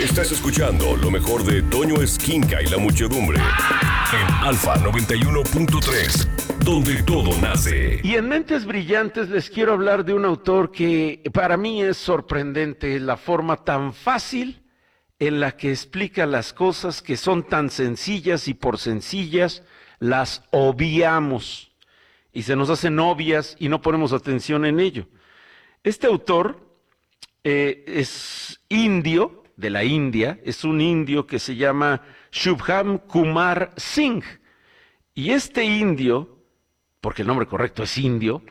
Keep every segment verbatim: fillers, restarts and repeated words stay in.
Estás escuchando lo mejor de Toño Esquinca y la muchedumbre en Alfa noventa y uno punto tres, donde todo nace. Y en Mentes Brillantes les quiero hablar de un autor que para mí es sorprendente, la forma tan fácil en la que explica las cosas que son tan sencillas y por sencillas las obviamos y se nos hacen obvias y no ponemos atención en ello. Este autor eh, es indio, de la India, es un indio que se llama Shubham Kumar Singh. Y este indio, porque el nombre correcto es indio,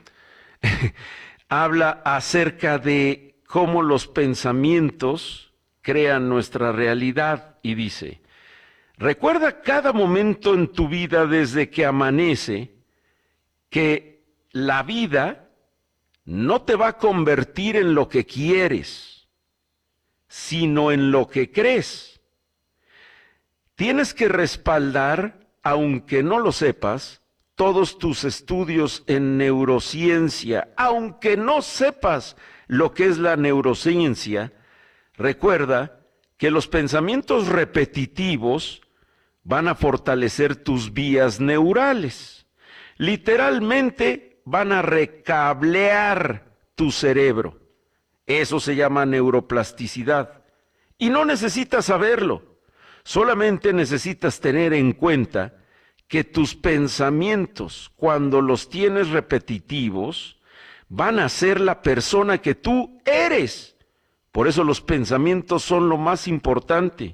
habla acerca de cómo los pensamientos crean nuestra realidad y dice: recuerda cada momento en tu vida desde que amanece que la vida no te va a convertir en lo que quieres, sino en lo que crees. Tienes que respaldar, aunque no lo sepas, todos tus estudios en neurociencia. Aunque no sepas lo que es la neurociencia, recuerda que los pensamientos repetitivos van a fortalecer tus vías neurales. Literalmente van a recablear tu cerebro. Eso se llama neuroplasticidad. Y no necesitas saberlo. Solamente necesitas tener en cuenta que tus pensamientos, cuando los tienes repetitivos, van a ser la persona que tú eres. Por eso los pensamientos son lo más importante.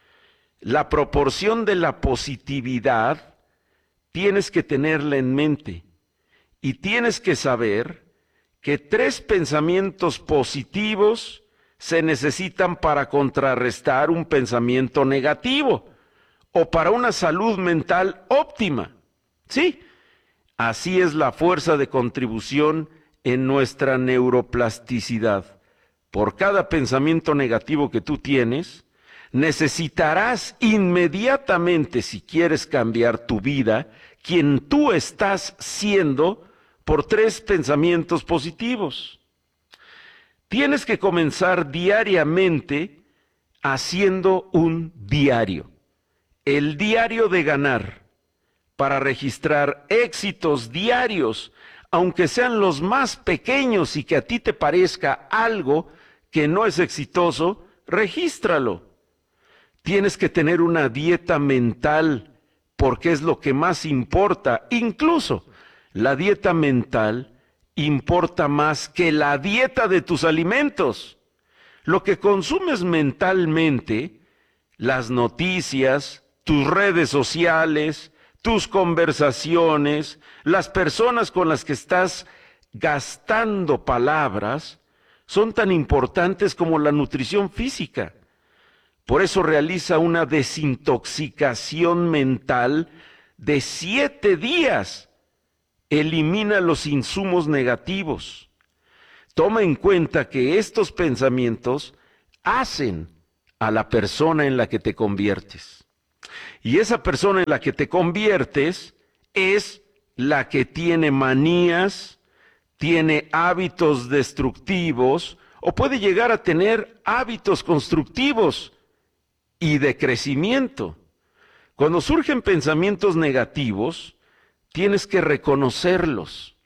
La proporción de la positividad tienes que tenerla en mente. Y tienes que saber que tres pensamientos positivos se necesitan para contrarrestar un pensamiento negativo o para una salud mental óptima. Sí, así es la fuerza de contribución en nuestra neuroplasticidad. Por cada pensamiento negativo que tú tienes, necesitarás inmediatamente, si quieres cambiar tu vida, quien tú estás siendo, por tres pensamientos positivos. Tienes que comenzar diariamente haciendo un diario, el diario de ganar, para registrar éxitos diarios, aunque sean los más pequeños y que a ti te parezca algo que no es exitoso, regístralo. Tienes que tener una dieta mental, porque es lo que más importa, incluso la dieta mental importa más que la dieta de tus alimentos. Lo que consumes mentalmente, las noticias, tus redes sociales, tus conversaciones, las personas con las que estás gastando palabras, son tan importantes como la nutrición física. Por eso realiza una desintoxicación mental de siete días. Elimina los insumos negativos. Toma en cuenta que estos pensamientos hacen a la persona en la que te conviertes. Y esa persona en la que te conviertes es la que tiene manías, tiene hábitos destructivos o puede llegar a tener hábitos constructivos y de crecimiento. Cuando surgen pensamientos negativos, tienes que reconocerlos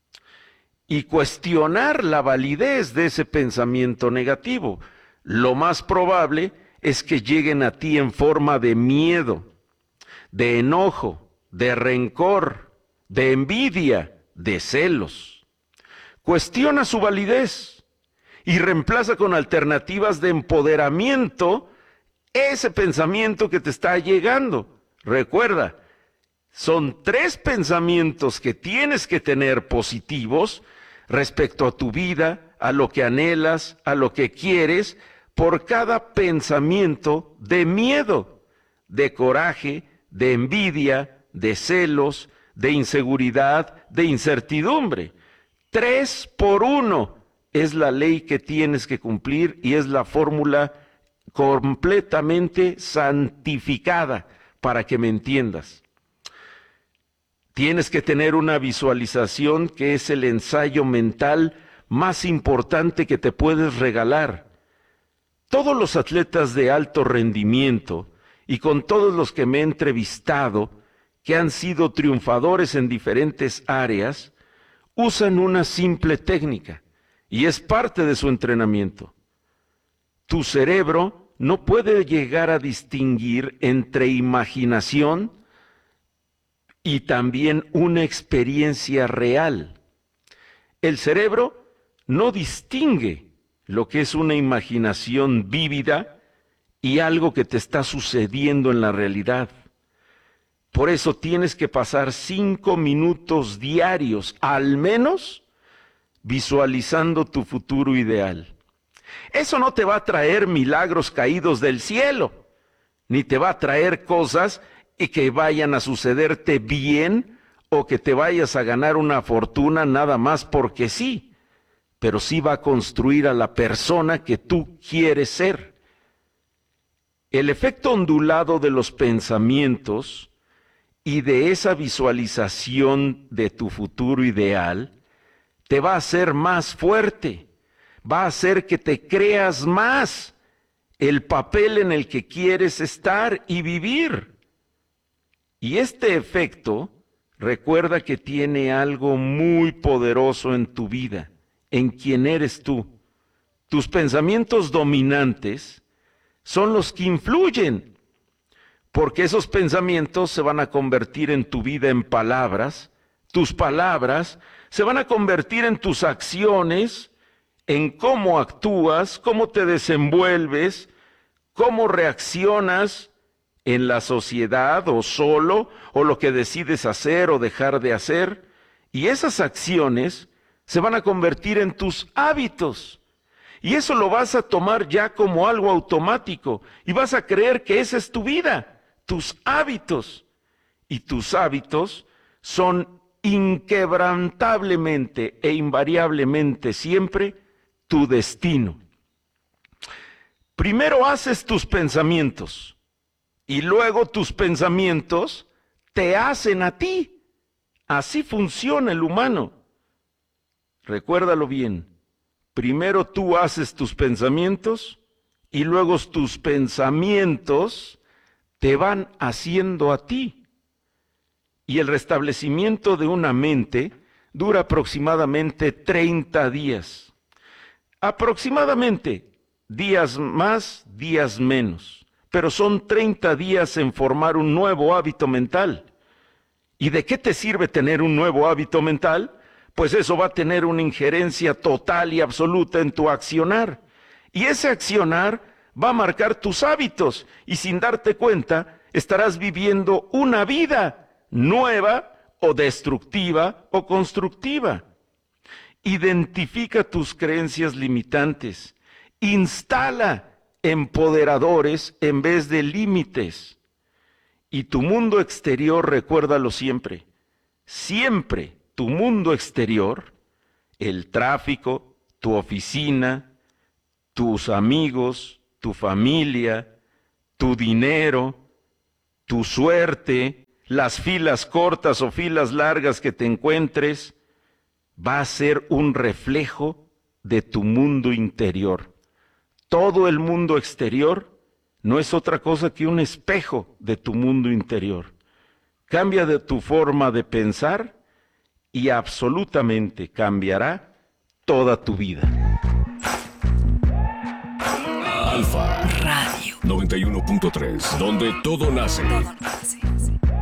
y cuestionar la validez de ese pensamiento negativo. Lo más probable es que lleguen a ti en forma de miedo, de enojo, de rencor, de envidia, de celos. Cuestiona su validez y reemplaza con alternativas de empoderamiento ese pensamiento que te está llegando. Recuerda, son tres pensamientos que tienes que tener positivos respecto a tu vida, a lo que anhelas, a lo que quieres, por cada pensamiento de miedo, de coraje, de envidia, de celos, de inseguridad, de incertidumbre. Tres por uno es la ley que tienes que cumplir y es la fórmula completamente santificada, para que me entiendas. Tienes que tener una visualización que es el ensayo mental más importante que te puedes regalar. Todos los atletas de alto rendimiento y con todos los que me he entrevistado, que han sido triunfadores en diferentes áreas, usan una simple técnica y es parte de su entrenamiento. Tu cerebro no puede llegar a distinguir entre imaginación y también una experiencia real. El cerebro no distingue lo que es una imaginación vívida y algo que te está sucediendo en la realidad. Por eso tienes que pasar cinco minutos diarios, al menos, visualizando tu futuro ideal. Eso no te va a traer milagros caídos del cielo, ni te va a traer cosas y que vayan a sucederte bien o que te vayas a ganar una fortuna nada más porque sí, pero sí va a construir a la persona que tú quieres ser. El efecto ondulado de los pensamientos y de esa visualización de tu futuro ideal te va a hacer más fuerte, va a hacer que te creas más el papel en el que quieres estar y vivir. Y este efecto, recuerda que tiene algo muy poderoso en tu vida, en quien eres tú. Tus pensamientos dominantes son los que influyen, porque esos pensamientos se van a convertir en tu vida en palabras, tus palabras se van a convertir en tus acciones, en cómo actúas, cómo te desenvuelves, cómo reaccionas en la sociedad o solo, o lo que decides hacer o dejar de hacer, y esas acciones se van a convertir en tus hábitos. Y eso lo vas a tomar ya como algo automático y vas a creer que esa es tu vida, tus hábitos. Y tus hábitos son inquebrantablemente e invariablemente siempre tu destino. Primero haces tus pensamientos y luego tus pensamientos te hacen a ti. Así funciona el humano. Recuérdalo bien. Primero tú haces tus pensamientos y luego tus pensamientos te van haciendo a ti. Y el restablecimiento de una mente dura aproximadamente treinta días. Aproximadamente, días más, días menos. Pero son treinta días en formar un nuevo hábito mental. ¿Y de qué te sirve tener un nuevo hábito mental? Pues eso va a tener una injerencia total y absoluta en tu accionar. Y ese accionar va a marcar tus hábitos y sin darte cuenta estarás viviendo una vida nueva o destructiva o constructiva. Identifica tus creencias limitantes. Instala empoderadores en vez de límites. Y tu mundo exterior, recuérdalo siempre, siempre. Tu mundo exterior, el tráfico, tu oficina, tus amigos, tu familia, tu dinero, tu suerte, las filas cortas o filas largas que te encuentres, va a ser un reflejo de tu mundo interior. Todo el mundo exterior no es otra cosa que un espejo de tu mundo interior. Cambia de tu forma de pensar y absolutamente cambiará toda tu vida. Alfa Radio noventa y uno punto tres, donde todo nace. Todo nace.